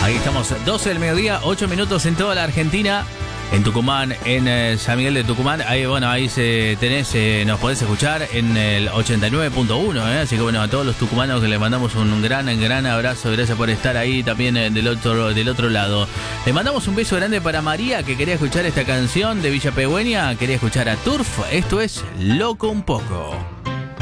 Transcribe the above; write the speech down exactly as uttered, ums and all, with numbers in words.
Ahí estamos, doce del mediodía, ocho minutos en toda la Argentina. En Tucumán, en eh, San Miguel de Tucumán, ahí bueno, ahí se tenés, eh, nos podés escuchar en el ochenta y nueve punto uno, eh, así que bueno, a todos los tucumanos que les mandamos un gran, gran abrazo, gracias por estar ahí también eh, del otro, del otro lado. Le mandamos un beso grande para María, que quería escuchar esta canción de Villa Pegüeña, quería escuchar a Turf, esto es Loco un Poco.